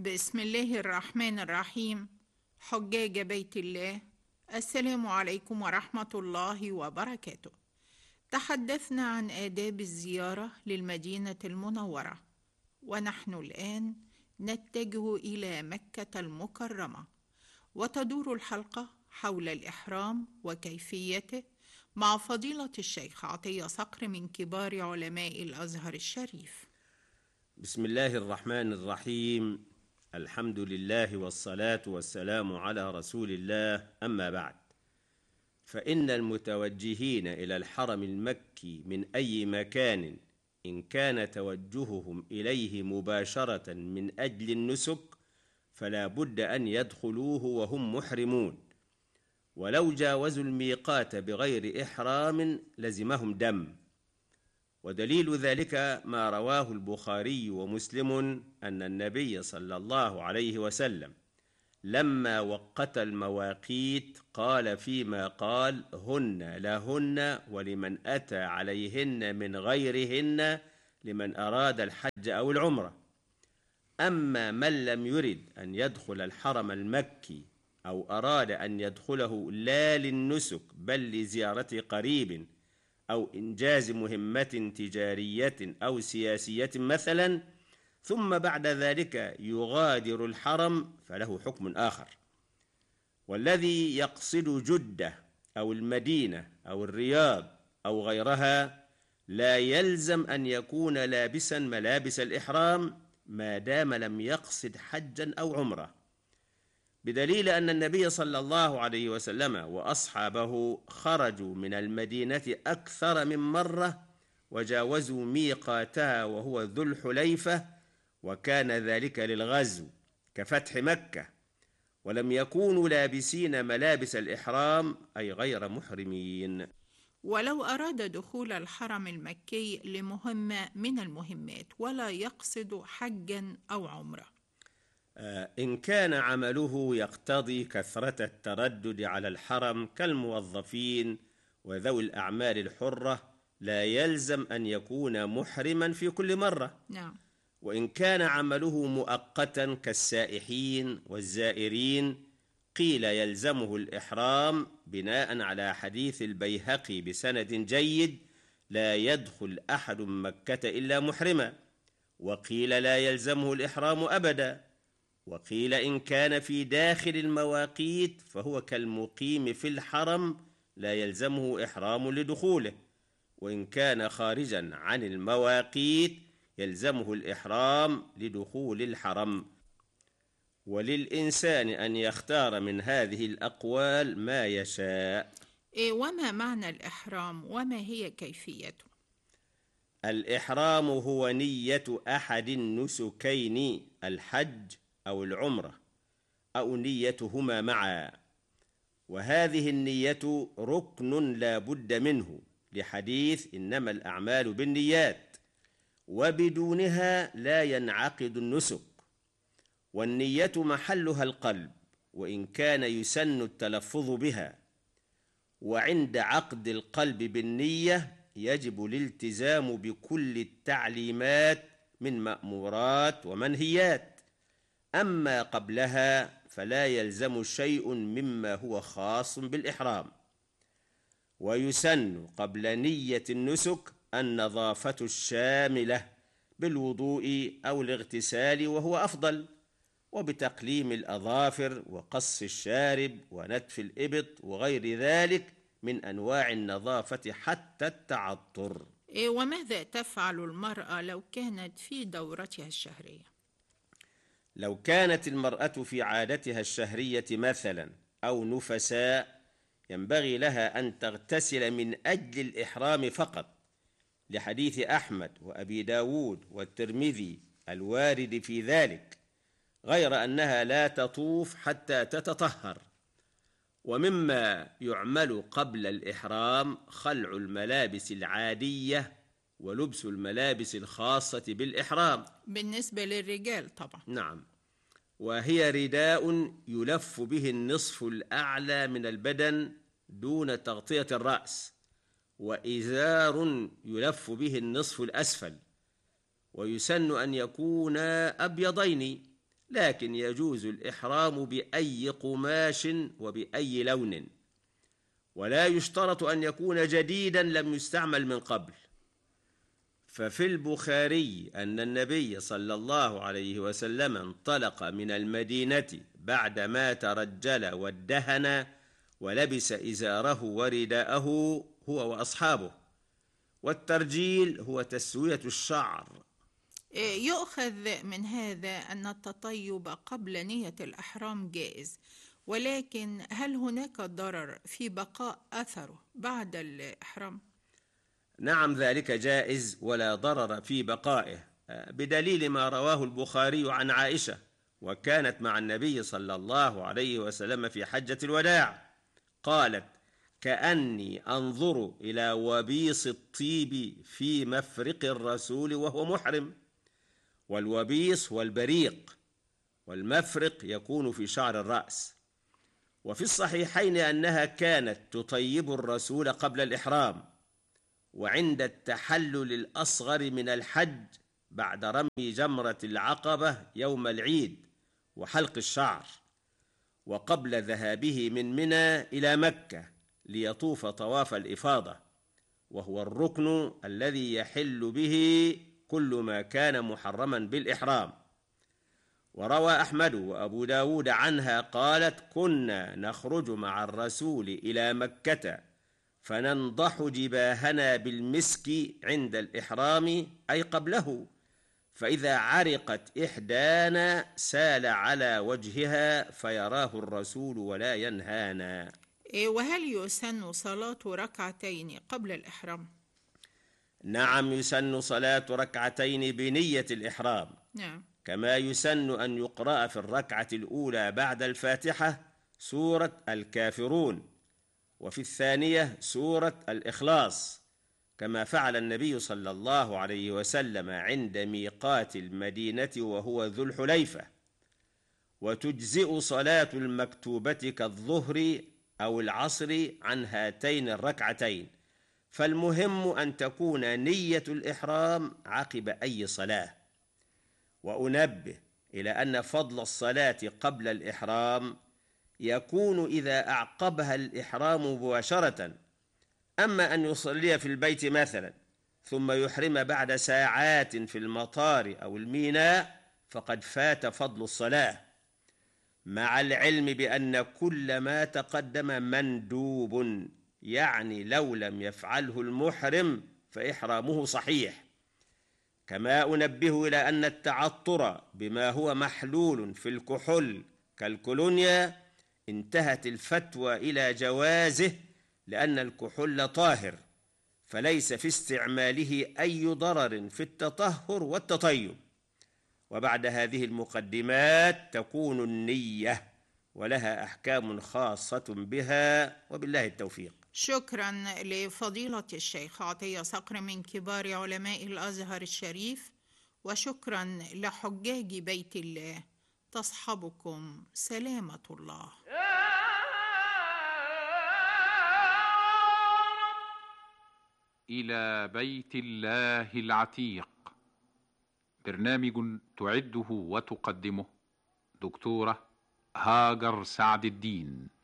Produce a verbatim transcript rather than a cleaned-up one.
بسم الله الرحمن الرحيم. حجاج بيت الله، السلام عليكم ورحمة الله وبركاته. تحدثنا عن آداب الزيارة للمدينة المنورة، ونحن الآن نتجه إلى مكة المكرمة، وتدور الحلقة حول الإحرام وكيفيته مع فضيلة الشيخ عطية صقر من كبار علماء الأزهر الشريف. بسم الله الرحمن الرحيم. الحمد لله والصلاة والسلام على رسول الله، أما بعد، فإن المتوجهين إلى الحرم المكي من أي مكان إن كان توجههم إليه مباشرة من أجل النسك فلا بد أن يدخلوه وهم محرمون، ولو جاوزوا الميقات بغير إحرام لزمهم دم. ودليل ذلك ما رواه البخاري ومسلم أن النبي صلى الله عليه وسلم لما وقت المواقيت قال فيما قال: هن لهن ولمن أتى عليهن من غيرهن لمن أراد الحج أو العمرة. أما من لم يرد أن يدخل الحرم المكي أو أراد أن يدخله لا للنسك بل لزيارة قريب أو إنجاز مهمة تجارية أو سياسية مثلا، ثم بعد ذلك يغادر الحرم فله حكم آخر. والذي يقصد جدة أو المدينة أو الرياض أو غيرها لا يلزم أن يكون لابسا ملابس الإحرام ما دام لم يقصد حجا أو عمرة، بدليل أن النبي صلى الله عليه وسلم وأصحابه خرجوا من المدينة أكثر من مرة وجاوزوا ميقاتها وهو ذو الحليفة، وكان ذلك للغزو كفتح مكة، ولم يكونوا لابسين ملابس الإحرام أي غير محرمين. ولو أراد دخول الحرم المكي لمهمة من المهمات ولا يقصد حجا أو عمرة، إن كان عمله يقتضي كثرة التردد على الحرم كالموظفين وذوي الأعمال الحرة لا يلزم أن يكون محرما في كل مرة. نعم. وإن كان عمله مؤقتا كالسائحين والزائرين قيل يلزمه الإحرام بناء على حديث البيهقي بسند جيد: لا يدخل أحد مكة إلا محرما. وقيل لا يلزمه الإحرام أبدا. وقيل إن كان في داخل المواقيت فهو كالمقيم في الحرم لا يلزمه إحرام لدخوله، وإن كان خارجا عن المواقيت يلزمه الإحرام لدخول الحرم. وللإنسان أن يختار من هذه الأقوال ما يشاء. إيه وما معنى الإحرام وما هي كيفيته؟ الإحرام هو نية أحد النسكين، الحج أو العمرة، أو نيتهما معا، وهذه النية ركن لا بد منه لحديث إنما الأعمال بالنيات، وبدونها لا ينعقد النسك. والنية محلها القلب، وإن كان يسن التلفظ بها، وعند عقد القلب بالنية يجب الالتزام بكل التعليمات من مأمورات ومنهيات. أما قبلها فلا يلزم شيء مما هو خاص بالإحرام. ويسن قبل نية النسك النظافة الشاملة بالوضوء أو الاغتسال وهو أفضل، وبتقليم الأظافر وقص الشارب ونتف الإبط وغير ذلك من أنواع النظافة حتى التعطر. إيه وماذا تفعل المرأة لو كانت في دورتها الشهرية؟ لو كانت المرأة في عادتها الشهرية مثلا أو نفساء ينبغي لها أن تغتسل من أجل الإحرام فقط، لحديث أحمد وأبي داود والترمذي الوارد في ذلك، غير أنها لا تطوف حتى تتطهر. ومما يعمل قبل الإحرام خلع الملابس العادية ولبس الملابس الخاصة بالإحرام بالنسبة للرجال طبعا. نعم، وهي رداء يلف به النصف الأعلى من البدن دون تغطية الرأس، وإزار يلف به النصف الأسفل، ويسن أن يكون أبيضين لكن يجوز الإحرام بأي قماش وبأي لون، ولا يشترط أن يكون جديدا لم يستعمل من قبل. ففي البخاري أن النبي صلى الله عليه وسلم انطلق من المدينة بعدما ترجل وادهن ولبس إزاره ورداءه هو وأصحابه، والترجيل هو تسوية الشعر. يؤخذ من هذا أن التطيب قبل نية الإحرام جائز، ولكن هل هناك ضرر في بقاء أثره بعد الإحرام؟ نعم، ذلك جائز ولا ضرر في بقائه، بدليل ما رواه البخاري عن عائشة، وكانت مع النبي صلى الله عليه وسلم في حجة الوداع، قالت: كأني أنظر إلى وبيص الطيب في مفرق الرسول وهو محرم. والوبيص هو البريق، والمفرق يكون في شعر الرأس. وفي الصحيحين أنها كانت تطيب الرسول قبل الإحرام، وعند التحلل الأصغر من الحج بعد رمي جمرة العقبة يوم العيد وحلق الشعر، وقبل ذهابه من منى إلى مكة ليطوف طواف الإفاضة، وهو الركن الذي يحل به كل ما كان محرما بالإحرام. وروى أحمد وأبو داود عنها قالت: كنا نخرج مع الرسول إلى مكة فننضح جباهنا بالمسك عند الإحرام، أي قبله، فإذا عرقت إحدانا سال على وجهها فيراه الرسول ولا ينهانا. وهل يسن صلاة ركعتين قبل الإحرام؟ نعم، يسن صلاة ركعتين بنية الإحرام. نعم. كما يسن أن يقرأ في الركعة الأولى بعد الفاتحة سورة الكافرون، وفي الثانية سورة الإخلاص، كما فعل النبي صلى الله عليه وسلم عند ميقات المدينة وهو ذو الحليفة. وتجزئ صلاة المكتوبة كالظهر أو العصر عن هاتين الركعتين، فالمهم أن تكون نية الإحرام عقب أي صلاة. وأنبه إلى أن فضل الصلاة قبل الإحرام يكون إذا أعقبها الإحرام مباشرة، أما أن يصلي في البيت مثلا ثم يحرم بعد ساعات في المطار أو الميناء فقد فات فضل الصلاة، مع العلم بأن كل ما تقدم مندوب، يعني لو لم يفعله المحرم فإحرامه صحيح. كما أنبه إلى أن التعطر بما هو محلول في الكحول كالكولونيا انتهت الفتوى إلى جوازه، لأن الكحول طاهر، فليس في استعماله أي ضرر في التطهر والتطيب. وبعد هذه المقدمات تكون النية ولها أحكام خاصة بها، وبالله التوفيق. شكرا لفضيلة الشيخ عطية صقر من كبار علماء الأزهر الشريف، وشكرا لحجاج بيت الله. تصحبكم سلامة الله. إلى بيت الله العتيق، برنامج تعده وتقدمه دكتورة هاجر سعد الدين.